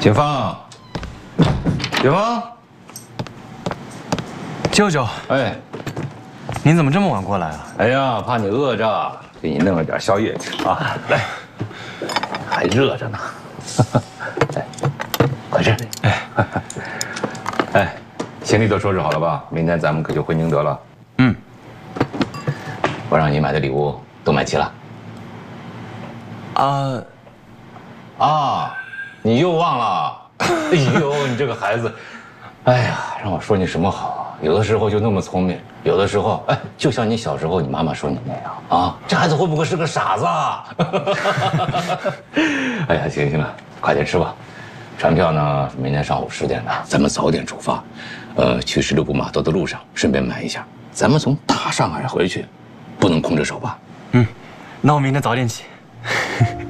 景芳，景芳， 舅舅， 哎， 您怎么这么晚过来啊？ 哎呀，怕你饿着，给你弄了点宵夜吃啊。来，还热着呢。来，快吃。哎，行李都收拾好了吧？明天咱们可就回宁德了。 嗯。 我让你买的礼物都买齐了。你又忘了？哎呦，你这个孩子，哎呀，让我说你什么好啊？有的时候就那么聪明，有的时候，哎，就像你小时候你妈妈说你那样啊，这孩子会不会是个傻子啊？哎呀，行了行了，快点吃吧。船票呢，明天上午10点的，咱们早点出发。去十六铺码头的路上顺便买一下。咱们从大上海回去，不能空着手吧？ 嗯，那我明天早点起。